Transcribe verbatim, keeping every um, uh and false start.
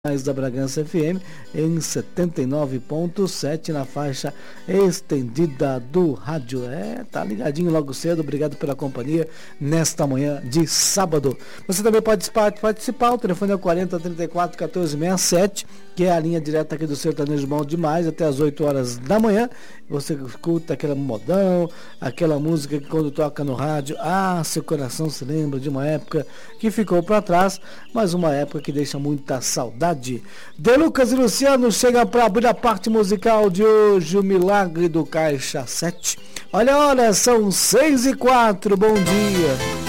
da Bragança F M em setenta e nove ponto sete na faixa estendida do rádio. É, tá ligadinho logo cedo. Obrigado pela companhia nesta manhã de sábado. Você também pode participar, participar. O telefone é quarenta, trinta e quatro, quatorze, sessenta e sete, que é a linha direta aqui do Sertanejo Bom Demais, até as oito horas da manhã. Você escuta aquele modão, aquela música que quando toca no rádio, ah, seu coração se lembra de uma época que ficou para trás, mas uma época que deixa muita saudade. De Lucas e Luciano chega para abrir a parte musical de hoje, o Milagre do Caixa sete. Olha, olha, são seis e quatro, bom dia.